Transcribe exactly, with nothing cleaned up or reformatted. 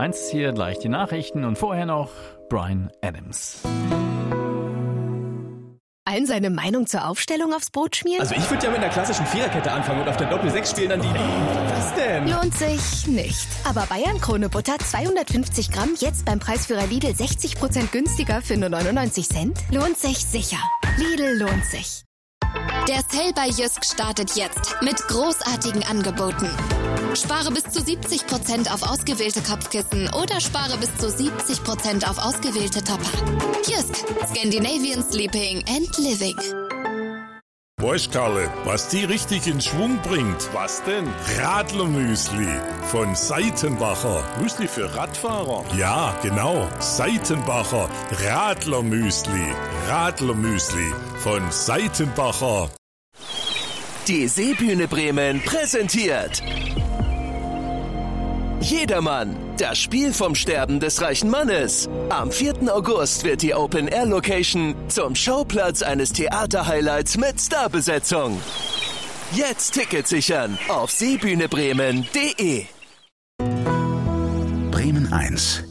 eins. Hier gleich die Nachrichten und vorher noch Bryan Adams. Allen seine Meinung zur Aufstellung aufs Brot schmieren? Also ich würde ja mit einer klassischen Viererkette anfangen und auf der Doppel sechs spielen dann die... Was denn? Lohnt sich nicht. Aber Bayern Krone Butter zweihundertfünfzig Gramm jetzt beim Preisführer Lidl sechzig Prozent günstiger für nur neunundneunzig Cent? Lohnt sich sicher. Lidl lohnt sich. Der Sale bei Jysk startet jetzt mit großartigen Angeboten. Spare bis zu siebzig Prozent auf ausgewählte Kopfkissen oder spare bis zu siebzig Prozent auf ausgewählte Topper. Jysk, Scandinavian Sleeping and Living. Weißt, Karle, was die richtig in Schwung bringt? Was denn? Radlermüsli von Seitenbacher. Müsli für Radfahrer? Ja, genau. Seitenbacher Radlermüsli. Radlermüsli von Seitenbacher. Die Seebühne Bremen präsentiert Jedermann, das Spiel vom Sterben des reichen Mannes. Am vierten August wird die Open-Air-Location zum Schauplatz eines Theater-Highlights mit Starbesetzung. Jetzt Ticket sichern auf seebühnebremen punkt de. Bremen eins.